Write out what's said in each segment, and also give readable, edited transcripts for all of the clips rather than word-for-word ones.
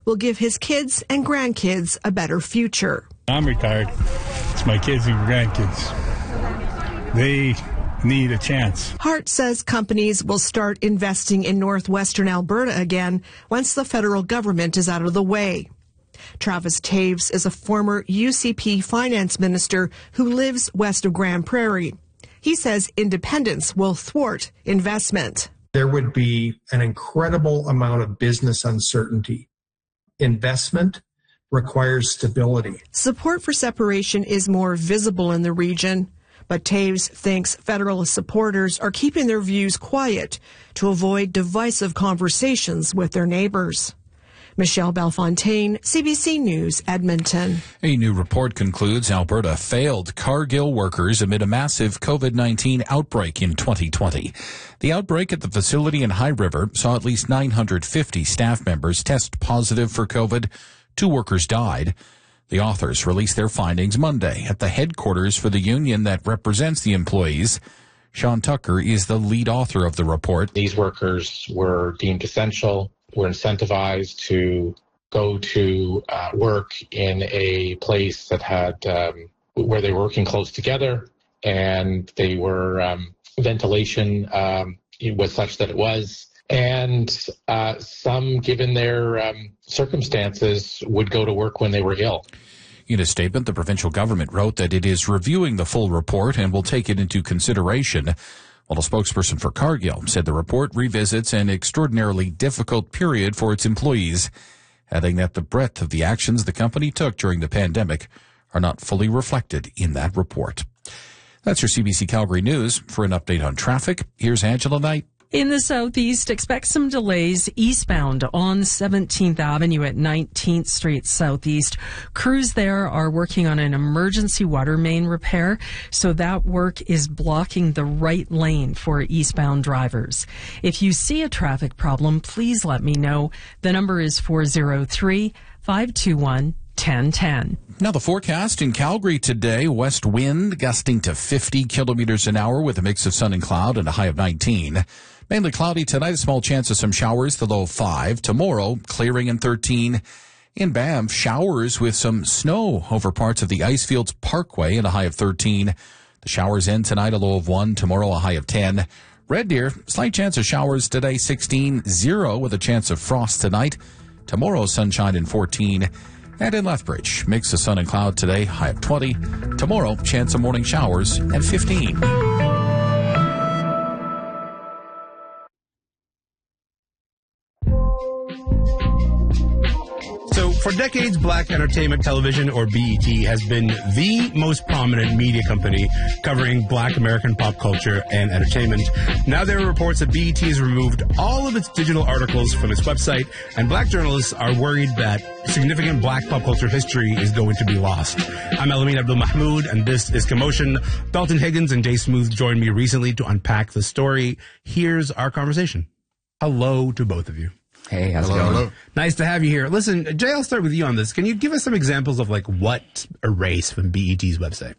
will give his kids and grandkids a better future. I'm retired. It's my kids and grandkids. They need a chance. Hart says companies will start investing in northwestern Alberta again once the federal government is out of the way. Travis Taves is a former UCP finance minister who lives west of Grand Prairie. He says independence will thwart investment. There would be an incredible amount of business uncertainty. Investment requires stability. Support for separation is more visible in the region, but Taves thinks Federalist supporters are keeping their views quiet to avoid divisive conversations with their neighbors. Michelle Belfontaine, CBC News, Edmonton. A new report concludes Alberta failed Cargill workers amid a massive COVID-19 outbreak in 2020. The outbreak at the facility in High River saw at least 950 staff members test positive for COVID. 2 workers died. The authors released their findings Monday at the headquarters for the union that represents the employees. Sean Tucker is the lead author of the report. These workers were deemed essential, were incentivized to go to work in a place that had where they were working close together, and they were ventilation was such that it was. And some, given their circumstances, would go to work when they were ill. In a statement, the provincial government wrote that it is reviewing the full report and will take it into consideration. While a spokesperson for Cargill said the report revisits an extraordinarily difficult period for its employees, adding that the breadth of the actions the company took during the pandemic are not fully reflected in that report. That's your CBC Calgary News. For an update on traffic, here's Angela Knight. In the southeast, expect some delays eastbound on 17th Avenue at 19th Street Southeast. Crews there are working on an emergency water main repair, so that work is blocking the right lane for eastbound drivers. If you see a traffic problem, please let me know. The number is 403-521-1010. Now the forecast in Calgary today, west wind gusting to 50 kilometers an hour with a mix of sun and cloud and a high of 19. Mainly cloudy tonight, a small chance of some showers, the low of 5. Tomorrow, clearing and 13. In Banff, showers with some snow over parts of the Icefields Parkway and a high of 13. The showers end tonight, a low of 1. Tomorrow, a high of 10. Red Deer, slight chance of showers today, 16. 0 with a chance of frost tonight. Tomorrow, sunshine and 14. And in Lethbridge, mix of sun and cloud today, high of 20. Tomorrow, chance of morning showers and 15. For decades, Black Entertainment Television, or BET, has been the most prominent media company covering Black American pop culture and entertainment. Now there are reports that BET has removed all of its digital articles from its website, and Black journalists are worried that significant Black pop culture history is going to be lost. I'm Elamin Abdul Mahmoud, and this is Commotion. Dalton Higgins and Jay Smooth joined me recently to unpack the story. Here's our conversation. Hello to both of you. Hey, how's it going? Hello. Nice to have you here. Listen, Jay, I'll start with you on this. Can you give us some examples of like what erased from BET's website?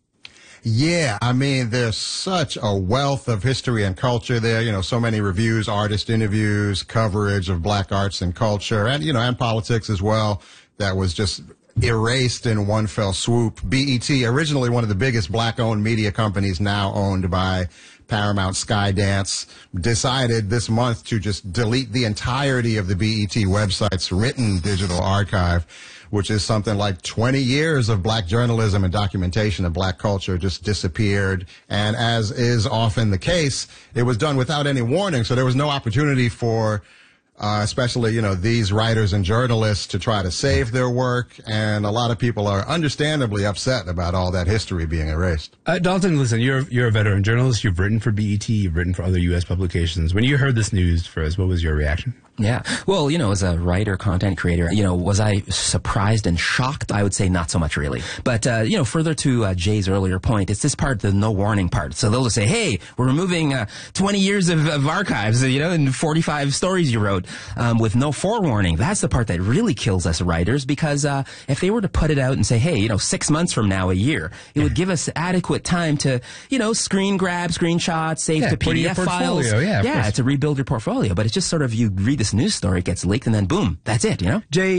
Yeah, I mean, there's such a wealth of history and culture there. You know, so many reviews, artist interviews, coverage of Black arts and culture, and, you know, and politics as well. That was just erased in one fell swoop. BET, originally one of the biggest Black-owned media companies, now owned by Paramount Skydance, decided this month to just delete the entirety of the BET website's written digital archive, which is something like 20 years of Black journalism and documentation of Black culture just disappeared. And as is often the case, it was done without any warning. So there was no opportunity for especially, you know, these writers and journalists to try to save their work. And a lot of people are understandably upset about all that history being erased. Dalton, listen, you're a veteran journalist. You've written for BET. You've written for other U.S. publications. When you heard this news first, what was your reaction? Yeah. Well, you know, as a writer, content creator, you know, was I surprised and shocked? I would say not so much really. But, you know, further to Jay's earlier point, it's this part, the no warning part. So they'll just say, hey, we're removing 20 years of archives, you know, and 45 stories you wrote with no forewarning. That's the part that really kills us writers, because if they were to put it out and say, hey, you know, 6 months from now, a year, it would give us adequate time to, you know, screen grab, screenshots, save to PDF files. Yeah, to rebuild your portfolio. But it's just sort of, you read this news story, it gets leaked, and then boom, that's it, you know? Jay,